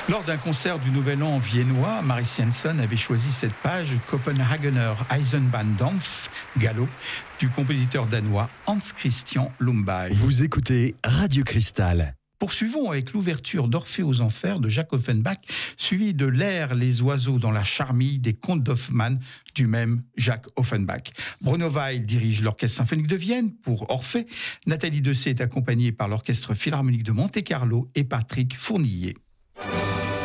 Lors d'un concert du Nouvel An viennois, Maris Janson avait choisi cette page Kopenhagener Eisenbahndampf Galop du compositeur danois Hans Christian Lumbye. Vous écoutez Radio Cristal. Poursuivons avec l'ouverture d'Orphée aux Enfers de Jacques Offenbach, suivi de l'air Les oiseaux dans la charmille des contes d'Hoffmann du même Jacques Offenbach. Bruno Weil dirige l'Orchestre symphonique de Vienne pour Orphée. Nathalie Dessay est accompagnée par l'Orchestre philharmonique de Monte-Carlo et Patrick Fournier.